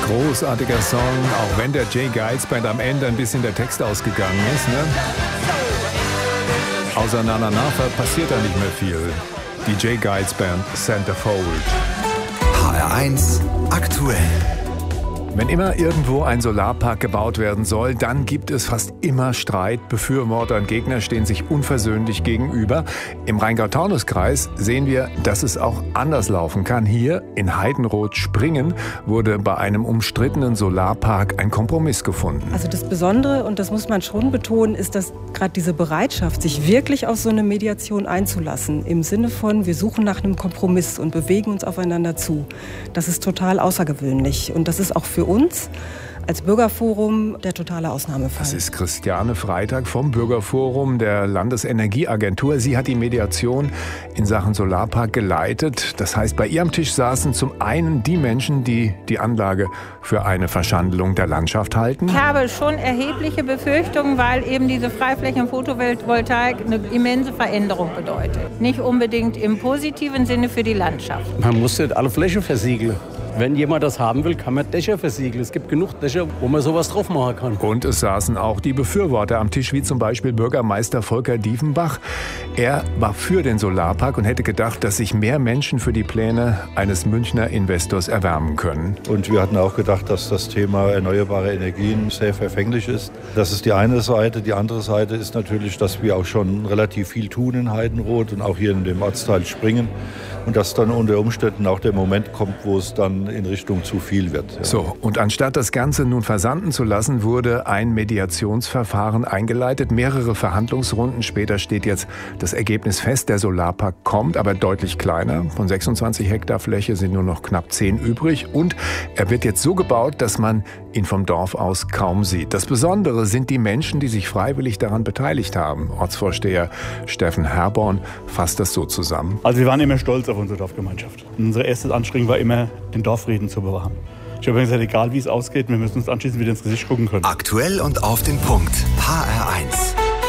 Großartiger Song, auch wenn der J. Geils Band am Ende ein bisschen der Text ausgegangen ist. Ne? Außer Na Na Na passiert da nicht mehr viel. Die J. Geils Band, Centerfold. HR1 aktuell. Wenn immer irgendwo ein Solarpark gebaut werden soll, dann gibt es fast immer Streit. Befürworter und Gegner stehen sich unversöhnlich gegenüber. Im Rheingau-Taunus-Kreis sehen wir, dass es auch anders laufen kann. Hier in Heidenroth-Springen wurde bei einem umstrittenen Solarpark ein Kompromiss gefunden. Also das Besondere, und das muss man schon betonen, ist, dass gerade diese Bereitschaft, sich wirklich auf so eine Mediation einzulassen, im Sinne von, wir suchen nach einem Kompromiss und bewegen uns aufeinander zu. Das ist total außergewöhnlich und das ist auch für uns als Bürgerforum der totale Ausnahmefall. Das ist Christiane Freitag vom Bürgerforum der Landesenergieagentur. Sie hat die Mediation in Sachen Solarpark geleitet. Das heißt, bei ihr am Tisch saßen zum einen die Menschen, die die Anlage für eine Verschandelung der Landschaft halten. Ich habe schon erhebliche Befürchtungen, weil eben diese Freiflächen-Photovoltaik eine immense Veränderung bedeutet. Nicht unbedingt im positiven Sinne für die Landschaft. Man muss nicht alle Flächen versiegeln. Wenn jemand das haben will, kann man Dächer versiegeln. Es gibt genug Dächer, wo man sowas drauf machen kann. Und es saßen auch die Befürworter am Tisch, wie zum Beispiel Bürgermeister Volker Diefenbach. Er war für den Solarpark und hätte gedacht, dass sich mehr Menschen für die Pläne eines Münchner Investors erwärmen können. Und wir hatten auch gedacht, dass das Thema erneuerbare Energien sehr verfänglich ist. Das ist die eine Seite. Die andere Seite ist natürlich, dass wir auch schon relativ viel tun in Heidenroth und auch hier in dem Ortsteil Springen. Und dass dann unter Umständen auch der Moment kommt, wo es dann in Richtung zu viel wird. Ja. So, und anstatt das Ganze nun versanden zu lassen, wurde ein Mediationsverfahren eingeleitet. Mehrere Verhandlungsrunden später steht jetzt das Ergebnis fest. Der Solarpark kommt, aber deutlich kleiner. Von 26 Hektar Fläche sind nur noch knapp 10 übrig. Und er wird jetzt so gebaut, dass man ihn vom Dorf aus kaum sieht. Das Besondere sind die Menschen, die sich freiwillig daran beteiligt haben. Ortsvorsteher Steffen Herborn fasst das so zusammen. Also wir waren immer stolz auf unsere Dorfgemeinschaft. Unser erstes Anstrengen war immer, den Dorfrieden zu bewahren. Ich habe gesagt, egal wie es ausgeht, wir müssen uns anschließend wieder ins Gesicht gucken können. Aktuell und auf den Punkt. HR1.